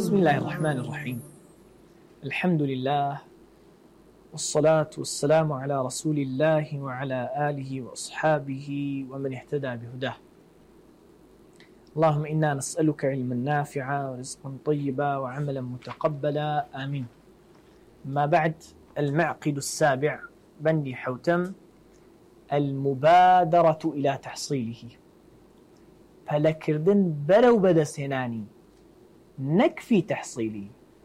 بسم الله الرحمن الرحيم. الحمد لله والصلاة والسلام على رسول الله وعلى آله وأصحابه ومن اهتدى بهداه. اللهم إنا نسألك علما نافعا ورزقا طيبا وعملا متقبلا آمين. ما بعد، المعقد السابع بندي حوتم المبادرة إلى تحصيله، فلكردن بلو بدسهناني نكفي تحصيله،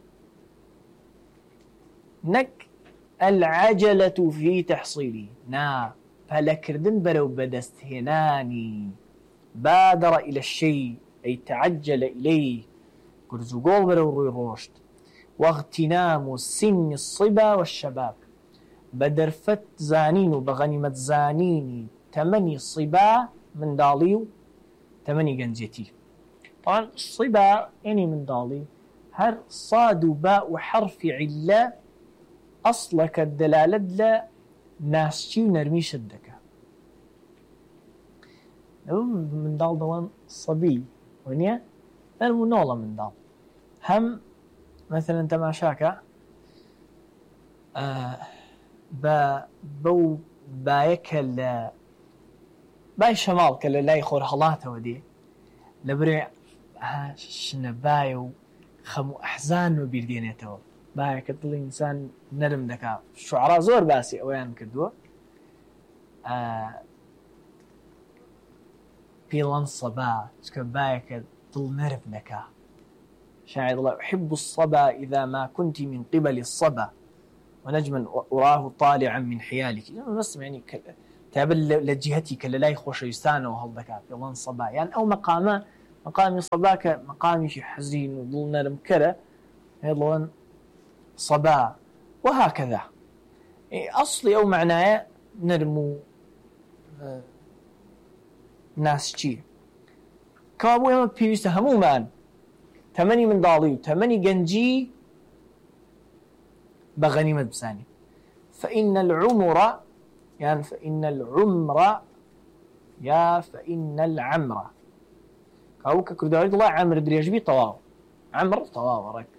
نك العجلة في تحصيله فلكردن بلو بدستهناني. بادر إلى الشيء أي تعجل إليه، قرزقول بلو روي روشت. واغتنام سن الصبا والشباب، بدرفت زانين وبغنمة زانيني تمني الصبا من داليو تمني قنجتي. طبعا الصبا يعني من دالي هر صاد وباء وحرف علة أصلك الدلالة لا ناسشي ونرمي شدك. من دال دوان صبي ونيا المنولة من دال هم مثلا تماشاك بو بايك باي شمال كلا لا يخور حلاته ودي لبري شنبايو خمو أحزان وبيردينيته بايك طلي إنسان نرم دكا شعراء زور باسي أويان كدوه بيلان صبا بايك طل نرم دكا شاعر الله أحب الصبا إذا ما كنت من قبل الصبا ونجما أراه طالعا من حيالك. بس يعني تابل لجهتي كلا لا يخوش يستانه وهالذكاء بيلان صبا يعني أو مقامي صباك مقامي شي حزين وظل نرم كلا يضلون صبا وهكذا. أصلي أو معناه نرمو ناس شي كابو يوم بيوسته همو مان تمني من ضالي تمني جنجي بغنيمة بساني. فإن العمر يعني فإن العمر يا فإن العمر كاوك كرداري الله عمر دريج بي طواو عمر طواو رك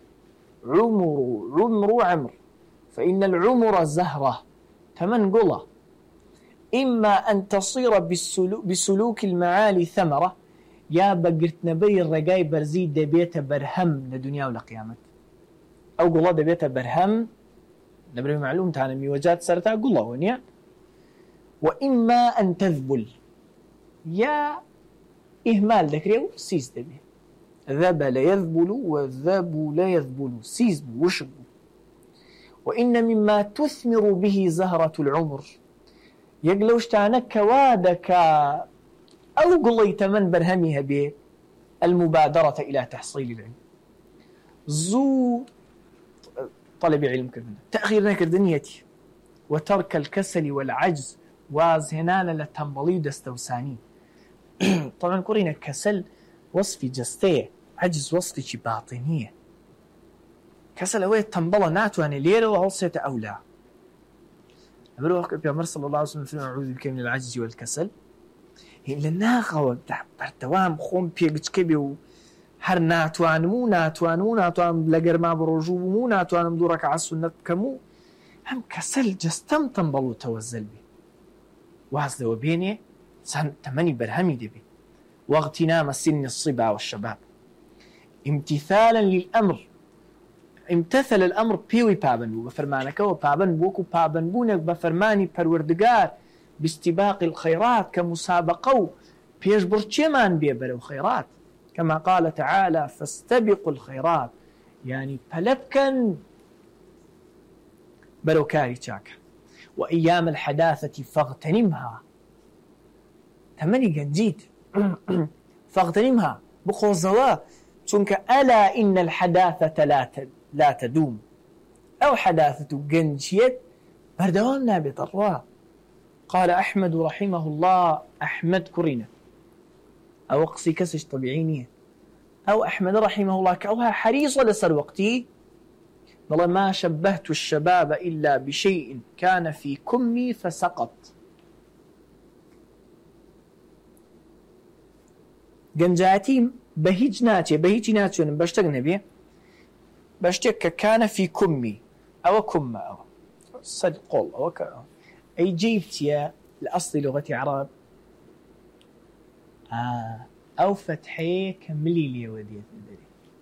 عمر فإن العمر زهرة تمن قلة إما أن تصير بسلوك المعالي ثمرة يا بقرت نبي الرقاي برزي دبيت برهم لدنيا ولا قيامت أو قلة دبيت برهم نبري معلوم تانا ميوجات سرتا قلة ونيا. وإما أن تذبل يا إهمال ذكريو سيز دبي ذبل يذبل وذبل يذبل سيز وشب. وإن مما تثمر به زهرة العمر يقلوش تانك وادك أو قليت من برهمها به المبادرة إلى تحصيل العلم. زو طلب علم كردنا تأخير نكر دنيتي وترك الكسل والعجز وازهنان للتنبلي دستوساني. طبعا قرينا كسل وصفي جستيه، عجز وصفي باطنية. كسل هو التنبلة ناتواني ليرة وعصية أولى. أبروك بيامر صلى الله عليه وسلم في أعوذ بك من العجز والكسل لأنها خوا برتوام خوم بيجت كبيو هر ناتوانمو لقر ما بروجومو ناتوانم دورك على السنة كمو هم كسل جستم تنبلو توزل بي وهذا وبيني سن تمني برهمي دبي. واغتنام سن الصبا والشباب امتثالا للأمر امتثل الأمر بيوي بابنبو بفرمانك وبابنبوك وبابنبونك بفرماني پروردگار باستباق الخيرات كمسابقو بيش برچمان بيبرو خيرات كما قال تعالى فاستبقوا الخيرات يعني فلبكن بروكاري تشاك. وأيام الحداثة فاغتنمها تمني جنجيت فاغتنمها بخوزوا چونك ألا إن الحداثة لا تدوم أو حداثة جنجيت بردوام نابط الروا. قال أحمد رحمه الله أحمد كرينة أو قصي كسش طبيعينية أو أحمد رحمه الله كأوها حريصة لسر وقتي والله ما شبهت الشباب إلا بشيء كان في كمي فسقط. گەنجایەتیم بە هیچ ناچێ بە هیچی ناچێنم بەشتێک نەبێ بشتك كان في كمي أو كم أو صد قول أو أي جيبت يا الأصل لغة عرب أو فتحي كملي لي وديت الدري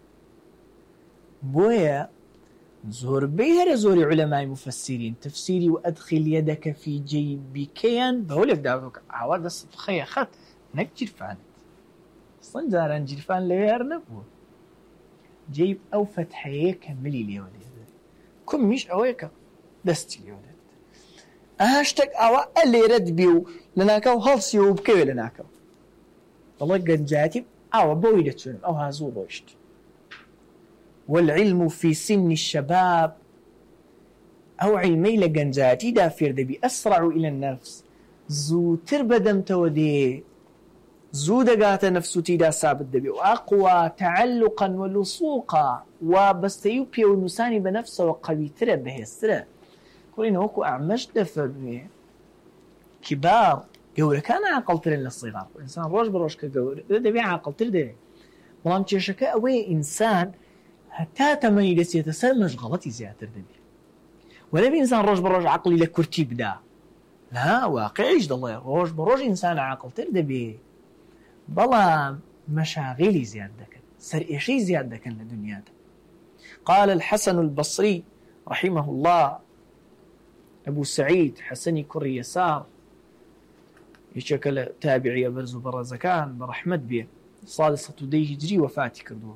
بويا زور بيهر زور علماء مفسرين تفسيري وأدخل يدك في جيبك بقولك دعوك عواد الصفخية خط نك جرفان أصلا داران جرفان لغير نبو جيب أو فتحي كملي لي وديت كم مش أويك دستي لي وديت هاشتك أو اللي رد بيو لناكو هالسيو بكوي لناكو والله قد جاتب أو بويدتون أو هازو بوشت والعلم في سن الشباب أو علمي لقنجاتي دافير دبي أسرع إلى النفس زو تربدم تودي زو دقات نفسو تيدا سابت دبي وأقوى تعلقا ولصوقا وبستيوبيا والنساني بنفسه وقوي ترى بهسترى كورين هوكو أعمش دفر كبار قولة كان عاقل ترى للصغار إنسان روش بروش كقولة دبي عاقل ترى دبي ملام تشكا أوي إنسان حتى تميز يتسلج غلطي زيادة دبي ولا بإنسان روش بروش عقلي لكورتي بدا لا واقعيش الله روش بروش إنسان عاقل ترى دبي بلا مشاغلي زيادة كان سرئشي زيادة كان لدنيا قال الحسن البصري رحمه الله أبو سعيد حسني كري يسار يشكل تابعي برزو برزكان برحمة بيه صادصة دي هجري وفاتي كردوه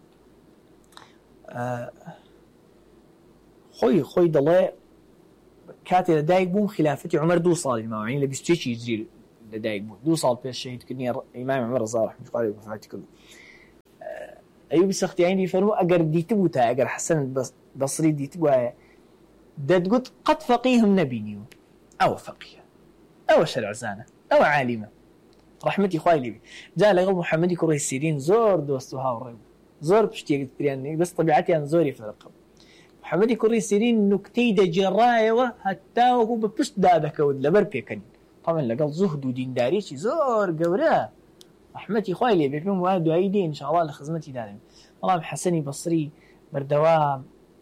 خوي دڵێ کاتێ لەدایک بووم خلافەتی عومەر 2 ساڵی ماوە یعنی لە 21 هیجری لەدایک بوو 2 ساڵ پێش شەهیدکردنی ئیمام عومەر رضا ڕحمەتوڵڵی عەلەیه وفاتی کرد ئەیوبی سەختیانی فەرموو ئەگەر دیتبوو تا ئەگەر حەسەن بەسری دیتبووایە دەتگوت قەت فەقیهم نەبینیوە ئەوە فەقیهە ئەوە شەرعزانە ئەوە عالیمە ڕحمەتی خوای لێبێ جا لەگەڵ محەممەدی کوڕی سیرین زۆر دۆست و هاوڕێ بوو زۆر پشتێکت پریان بەس طبیعەتیان زۆری فەرقە محەممەدی کوڕی سیرین نوکتەی دەجێڕایەوە هەتا وەکو بە پشت دادەکەوت لەبەر پێکەنین طبعا لەگەڵ زوهد و دینداریی زۆر گەورە ڕحمەتی خوای لێبێ پێم وایە دوایی دێ ئینشاءڵڵا لە خزمەتی دادەین بەڵام حەسەنی بەسری بەردەوام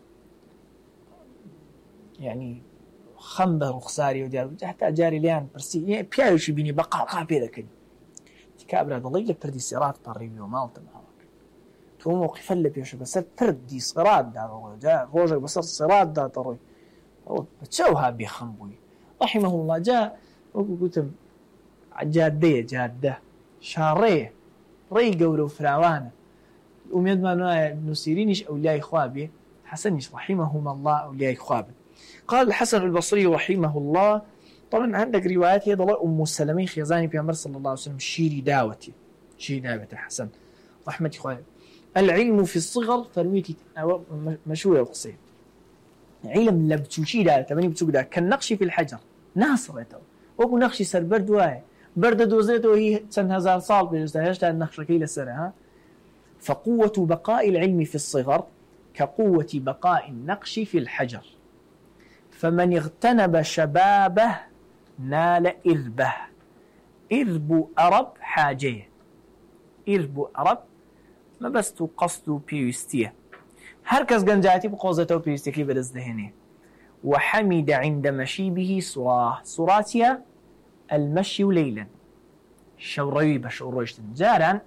یعنی خەم بە ڕوخساری و دیار حتا جاری لیان پرسی پیاوێکی بینی بە قاقا پێ دەکەین کابرا دڵی لە پردی سێڕات پەڕێوی و ماڵتم تۆ موقفە لە پێشە بەسەر پردی سێڕات داڕۆ جا ڕۆژێک بەسەر سێڕات داتەڕۆی بە چاوها بێخەم بووی ڕحیمەه الله جا وەکو گوتم جادەیە جادە شاڕێیە ڕێی گەورە و فراوانە ئومێدمان وایە نووسیرینیش ئەولیای خوا بێ حەسەنیش رحمهم الله أولياء خواب. قال الحسن البصري رحمه الله طبعا عندك روايات هي ضل أم سلمة خيزاني في عمر صلى الله عليه وسلم شيري داوتي حسن رحمة خواب. العلم في الصغر فرويتي مشهورة قصير علم لبتشوشي دا تمني بتشوك دا كالنقش في الحجر ناصرته وكو نقش سر برد واي برد دوزيته وهي سنة هزار صال بجوزتهاش تا النقش كيل السنة فقوة بقاء العلم في الصغر كقوة بقاء النقش في الحجر فمن اغتنب شبابه نال إربه إرب أرب حاجيه إرب أرب ما بس قصد بيوستيه هركز جنجاتي بقوزته بيوستيكي بدز دهنه وحمد عند مشيبه صراه صراتيا المشي ليلا شوري بشوروشتن جاران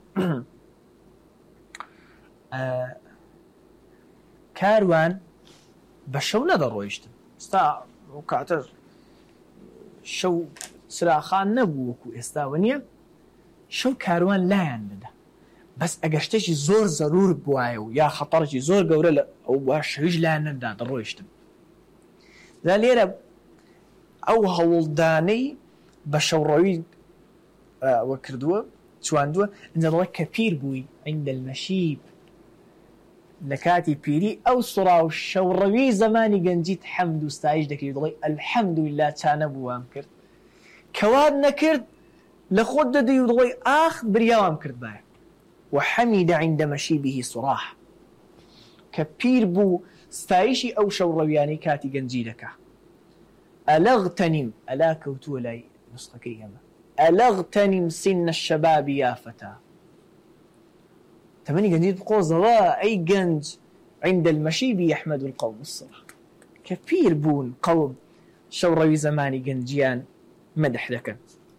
كاروان بشو ندر رويشتن استا وكاتر شو سلاخان نبوكو استاونيا شو كاروان لا يندده بس اگشتشي زور ضرور بوايو يا خطرشي زور قورة او باشريج لا ينده در رويشتن ذا ليرا او هولداني بشو روي وكردوه تواندوه ان الله كبير بوي عند المشيب لكاتي بيري او صرا والشوروي زماني جنجيت حمد وستايج دكي ضلي الحمد لله تانبو وامكرت كواد نكرت لخد دي ضلي اخ بريا وامكرت باي وحمد عند مشيبه صراح كبير بو ستايشي او شوروياني كاتي جنجي لك ألغتنم ألا كوتو لي نسخة كيما ألغتنم سن الشباب يا فتى تمني جنجيت بقوز لا أي جنج عند المشيب يحمد القوم الصلاة. كبير بون قوم شوري زماني جنجيان مدح لك.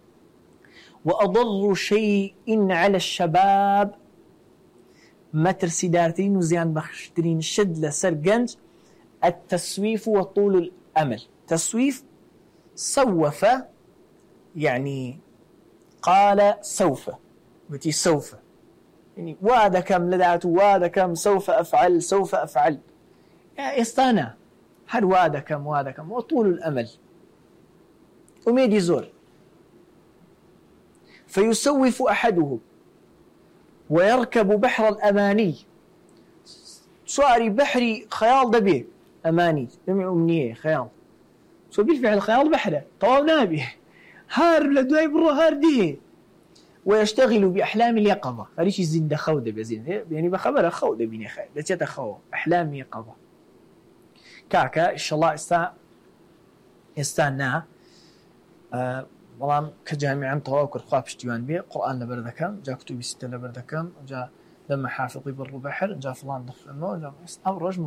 وأضر شيء على الشباب ما ترسي دارتين وزيان بخشترين شد لسر جنج التسويف وطول الأمل. تسويف سوف يعني قال سوف وتي سوف يعني وادا كم لدعت وادا كم سوف أفعل سوف أفعل يا إستانا هل وادا كم وطول الأمل وميدي زور. فيسوف أحدهم ويركب بحر الأماني. صاري بحري خيال دبي أماني جمع أمنية خيال سو بالفعل خيال بحره طوال نابي هار لدواي برو هار ديه. ويشتغل بأحلام اليقظة فريش الزين خوده بزين يعني بخبر خوده بيني خير لتيتا خو أحلام يقظة كاكا إن شاء الله استانا والله كجامعة تواكر خواب اشتوان بيه قرآن لبردكم جا كتبي ستة لبردكم جا لما حافظي برو بحر جا فلان دخلنه جا أو رجل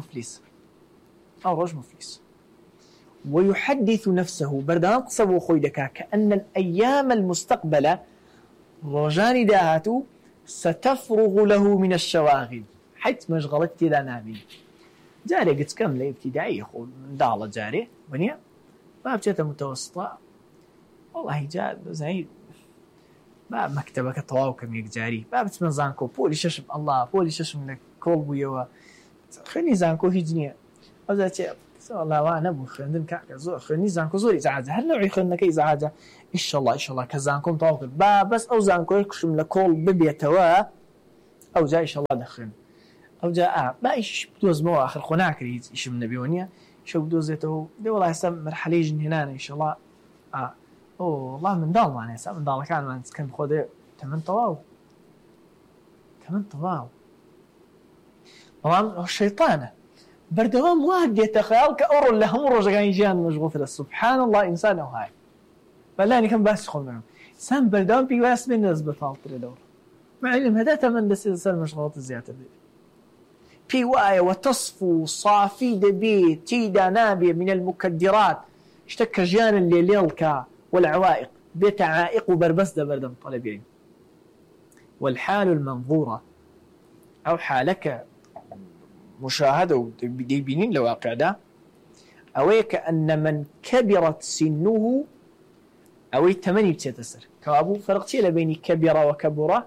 مفلس ويحدث نفسه بردان قصبه خويدكا كأن الأيام المستقبلة رجاني داهاتو ستفرغ له من الشواغل حيث مشغلتي لا نامي. جاري قد كم لابتدائي يقول من دالة جاري بنيا باب جاتا متوسطة والله جاء زي باب مكتبك طواو كم يجاري باب تمن زانكو بولي ششم الله بولي ششم لك كولبو يوا خلني زانكو هجنية أزاتي والله وانا ابو خندن كاكا زور خلني زانكو زوري زعاجة هل نوعي خلنك إزعاجة إن شاء الله كزانكم طواو بس أو زانكو يكشم لكول ببيتوا أو جاء إن شاء الله دخل أو جاء ما إيش بدوز مو آخر خناك ريز إيش من نبيونيا شو بدوزته دي والله يسمى مرحلة يجن هنا إن شاء الله أوه والله من دال معناه سام من دال كان ما نسكن بخوده تمن طواو طبعا الشيطان بردوام واحد يتخيل كأور اللي هم رجعين جان مشغول سبحان الله إنسان هاي فلاني كم بس خل منهم سام بردوام بيواس من نسبة فاطر دور مع علم هذا تمن لسلسلة مشغولات الزيادة في واية وتصفو صافي دبي تيدا نابية من المكدرات اشتك جان اللي ليلك والعوائق بيت عائق وبربس ده بردم طلبين. والحال المنظورة أو حالك مشاهدة دي بينين لواقع ده أويك أن من كبرت سنه أوي تمني بتتسر كابو فرقتي لبين كبر وكبر.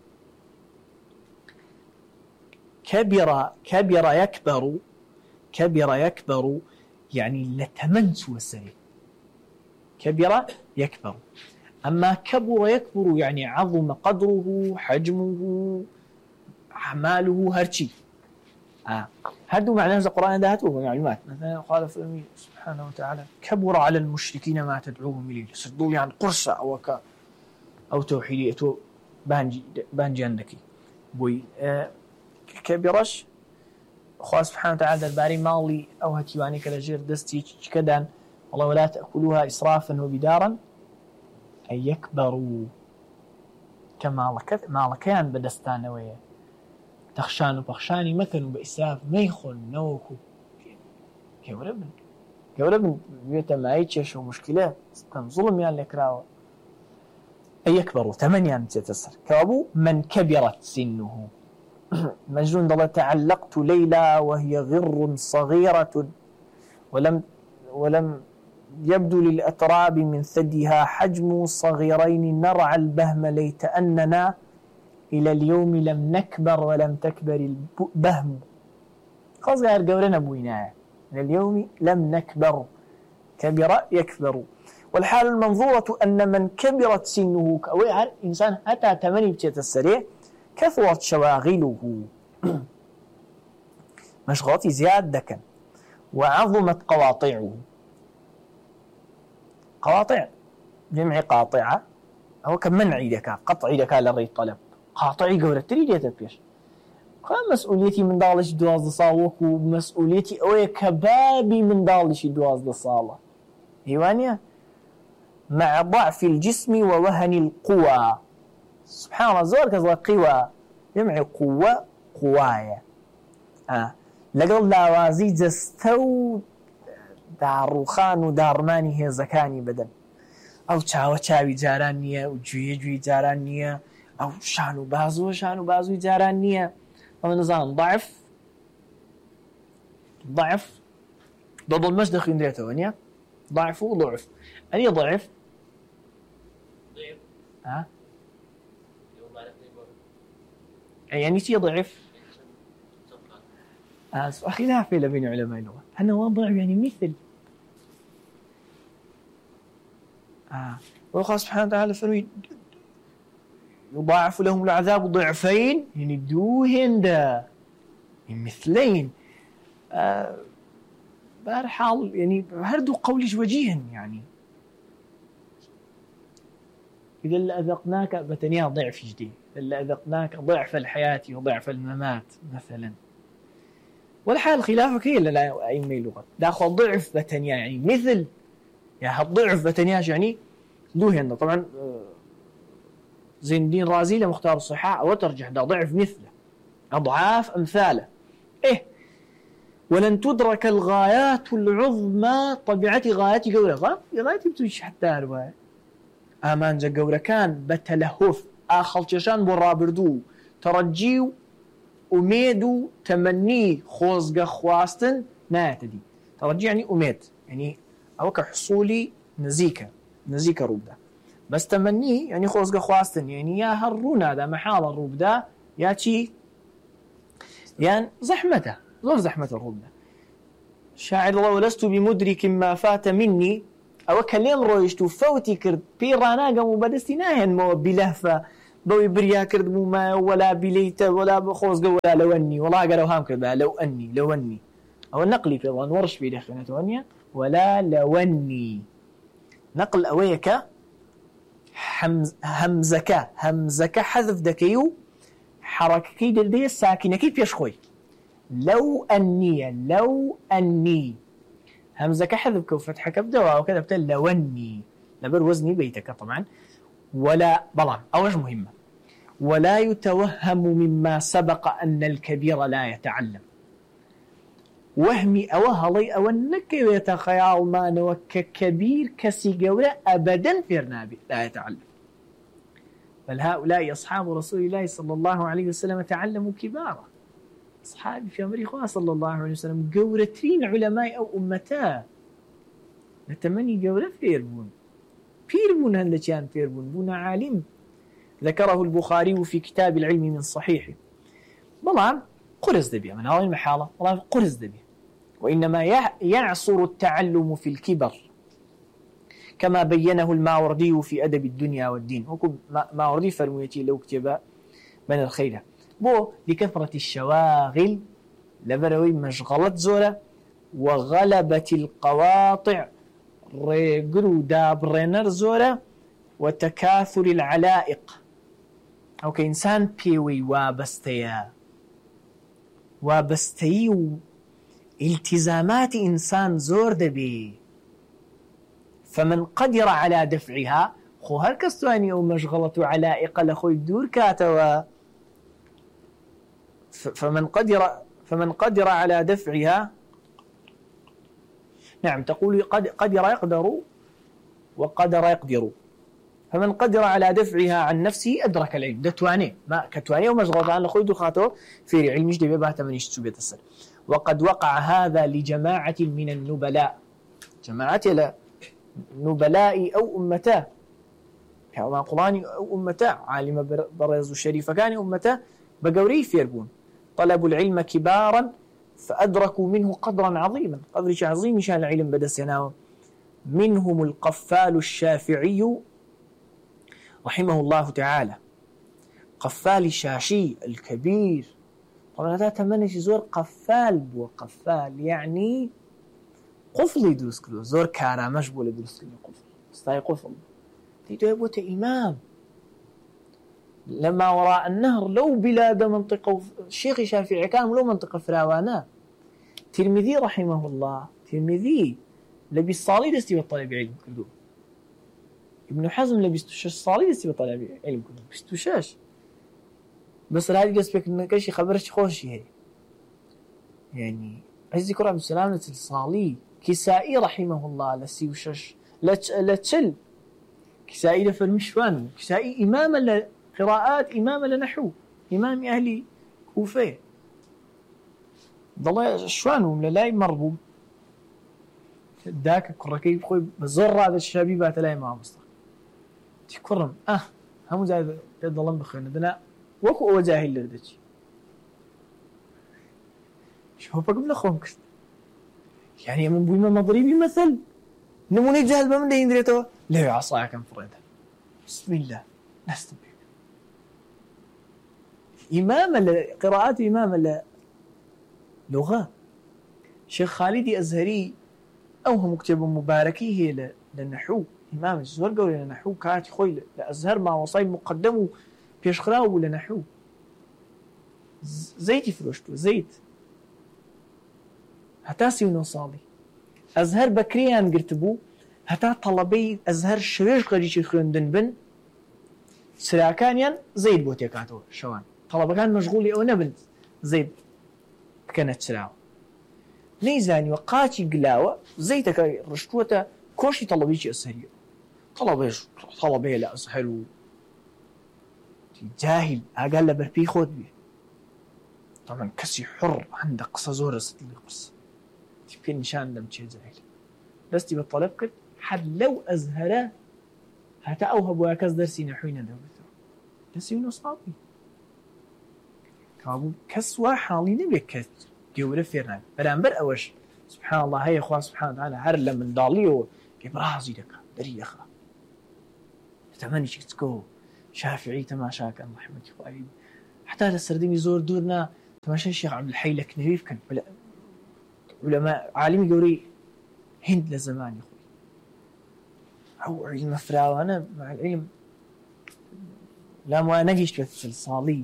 كبر يكبر يعني لتمنس وسري كبر يكبر. أما كبر يكبر يعني عظم قدره حجمه أعماله هرشي هردو معناه القرآن دهته معلومات مثلا قال فلمي سبحانه وتعالى كبر على المشركين ما تدعوهم إليه يصدوا لي عن قرصة أو توحيدية أو بانجي عندك بوي كبرش خاص سبحانه وتعالى الباري مالي أو هتيواني كالجير دستي كدان والله ولا تأكلوها إسرافا وبدارا أن يكبروا كما مالكيان بدستان ويا تخشان وبخشاني مثل بإسراف ما يخل نوكو كوربن بيتا ما يتشيشوا مشكلة كان ظلم يعني لكراوة أن يكبروا 8 تتسر كابو من كبرت سنه مجنون الله تعلقت ليلى وهي غر صغيرة ولم يبدو للأتراب من ثديها حجم صغيرين نرعى البهم ليت أننا إلى اليوم لم نكبر ولم تكبر البهم خلاص غير قولنا بويناه إلى اليوم لم نكبر كبر يكبر. والحال المنظورة أن من كبرت سنه كأوي إنسان حتى 8 بتتسرع كثرت شواغله مشغولات زيادة وعظمت قواطعه. قواطع جمع قاطعة هو كمنعي لك قطعي لك لري طلب قاطعي قولة تريد يتبير مسؤوليتي من دالش دواز صاوك ومسؤوليتي أوي كبابي من دالش دواز صالة هيوانيا مع ضعف الجسم ووهن القوى. سبحان الله زور كذا قوى جمع قوة قوايا لەگەڵ لاوازی جەستە و داڕوخان و داڕمانی هێزەکانی بدەن. ئەو چاوە چاوی جاران نییە و گوێ گوێی جاران نییە، ئەو شان و بازووی جاران نییە. ئەمە نەزانم ضعف ضد المجد خوێندرێتەوە نییە؟ ضعف و ضعف. ئەنی ضعف يعني شيء ضعف خلاف بين علماء اللغة. هل هو ضعف يعني مثل والله سبحانه وتعالى فرمي يضاعف لهم العذاب ضعفين يعني دوهن دا يعني مثلين. بهالحال يعني هردو قولي وجيها يعني إذا لأذقناك بتنيا ضعف جديد، إذا لأذقناك ضعف الحياة وضعف الممات مثلا. والحال خلافك هي لا أئمة اللغة داخل ضعف بتنيا يعني مثل يعني هالضعف بتنياش يعني دوهن. طبعا زين الدين رازي لمختار الصحاح وترجح ده ضعف مثله أضعاف أمثاله. ولن تدرك الغايات العظمى طبيعتي غايتي قولة غايتي بتوش حتى هرباية ئامان جە گەورەکان بە تەلەهوف ئاخەڵکێشان بۆ ڕابردوو تەڕەجی و ئومێد و تەمەنی خۆزگە خواستن نایەتە دی. تەڕەجی یعنی ئومێد یعنی ئەوە کە حوسولی نزیکە ڕووبدا. بەس تەمەنی یعنی خۆزگە خواستن یعنی یا هەر ڕوو نادا مەحاڵە ڕووبدا یا چی یان زەحمەتە زۆر زەحمەتە ڕووبدا. شاعر الله ولست بمدرك ما فات مني ئەوە کە لێم ڕۆیشت و فەوتی کرد پێی ڕاناگەم و بەدەستی ناهێنمەوە بیلەفە بەوەی بریا کرد بوومە وەلا بیلەیتە وەلا بخۆزگە وەلا لەوەنی وەڵا گەرەو هام کردە لەوەنی ئەوە نەقلی پێڵان وەڕش پێی دەخوێنێتەوە نییە وەلا لەوەنی. نەقل ئەوەیە کە هەمزەکە حەذف دەکەی و حەڕەکەکەی دەدەیە ساکینەکەی پێش خۆی. لەو ئەنی همزة كحذف كوفتحة كبدة وكذا بتل لوني لبر وزني بيتك طبعا. ولا بلان أوج مهمة ولا يتوهم مما سبق أن الكبير لا يتعلم. وهمي أوهلي أو أنك يتخيال ما نوك كبير كسيجورة أبدا فرنابي لا يتعلم. بل هؤلاء أصحاب رسول الله صلى الله عليه وسلم تعلموا كبارا. أصحابي في أمريكا صلى الله عليه وسلم جورتين علماء أو أمتا نتمني جورة فيربون هندشان فيربون بونا عالم. ذكره البخاري في كتاب العلم من صحيحه. بلان قرز دبي من هذه المحالة بلان قرز دبي. وإنما يعصر التعلم في الكبر كما بينه الماوردي في أدب الدنيا والدين. وكم ماوردي فرميتي لو كتب من الخيرة بو لكثرة الشواغل لبروي مشغلت زورة وغلبة القواطع ريقرو دابرينر زورة وتكاثر العلائق أو كإنسان بيوي وابستي التزامات إنسان زور دبي. فمن قدر على دفعها خو هركستواني أو مشغلة علائق لخوي دور كاتوا فمن قدر على دفعها نعم تقول قدر يقدر وقدر يقدر. فمن قدر على دفعها عن نفسه أدرك العلم دتواني ما كتواني ومشغلة عن لخوي دخاته في علم جدي بباته من يشتبيت السر. وقد وقع هذا لجماعة من النبلاء جماعة لا نبلاء أو أمتا كما قراني أو أمتا عالم برز الشريف كان أمتا بقوري فيربون طلبوا العلم كبارا فأدركوا منه قدرا عظيما قدر عظيم شان العلم بدأ سناوه. منهم القفال الشافعي رحمه الله تعالى قفال الشاشي الكبير. طبعا هذا تمنى زور قفال بو قفال يعني قفل يدرس كله زور كارا مشبول يدرس كله قفل استاي قفل تيجي يبوت إمام لما وراء النهر لو بلاد منطقة الشيخ الشافعي كان لو منطقة فراوانا. ترمذي رحمه الله ترمذي لبي الصالي دستي بالطلب علم كله. ابن حزم لبي استشاش الصالي دستي بالطلب علم كله استشاش بس هذه قصبك إنك شيء خبرش خوشي هي يعني عزي كرة بالسلامة الصالي كسائي رحمه الله لسي وشش لتشل كسائي لفرمشوان كسائي إمام لقراءات إمام لنحو إمام أهل كوفة ضل شوانهم للاي مربوب داك كركي بخوي بزر هذا الشبيبات لا ما مصطفى تكرم هم زي ضلن بخير دنا وكو وجاهل لردش شو بقول لكم كست يعني من بوي ما مضربي مثل نموني جهل بمن ده يندريتو لا عصاك كم فريدة بسم الله نستبيك إمام قراءات إمام لغة شيخ خالدي أزهري أو مكتب مباركي هي للنحو إمام الزهر قول لنحو كاتي خوي لأزهر ما وصي مقدمه بيش خراو لنحو زيتي فروشتو زيت هتا سيونو صالي أزهر بكريان قرتبو هتا طلبي أزهر شويش غريشي خوندن بن سراكانيان زيد بوتيكاتو شوان طلبة كان مشغولي أو نبن زيد كانت سراو نيزاني وقاتي قلاوة زيتك رشتوتا كوشي طلبيشي أسهريو طلبي لا أسهلو جاهل أقال بربي خود بيه طبعا كسي حر عنده قصة زورة ستلي قصة يمكن نشان دم شيء جاهل بس تبى الطلب كل حد لو أزهره هتا أوهب وياكز درسي نحوينا دوبته درسي ونصابي كابو كسوا حالي نبيك كس ديوبر فيرنا برامبر أوش سبحان الله هي أخوان سبحانه وتعالى هرلا من داليو كبرازي لك دري أخا تمني شيء تكو شافعي تماشاك الله يحمدك قريب حتى السردين يزور دورنا تماشى الشيخ عبد الحي لك نريف كان علماء عالمي قوري هند لزمان يا أخوي أو علم فراوة أنا مع العلم لا ما نجيش في الصالي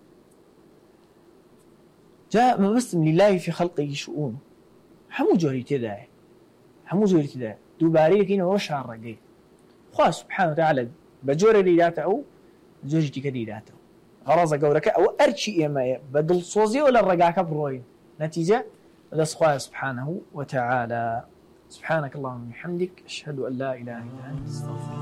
جاء مبسم لله في خلقه شؤون حمو جوري تداعي دوباري لكينا وشعر رقي خواه سبحانه وتعالى بجوري ليلاته جوري تكديلاته غرض قولك أو أرشي إما بدل صوزي ولا الرقاك بروين نتيجة لسخواه سبحانه وتعالى سبحانك اللهم وبحمدك أشهد أن لا إله إلا أنت أستغفرك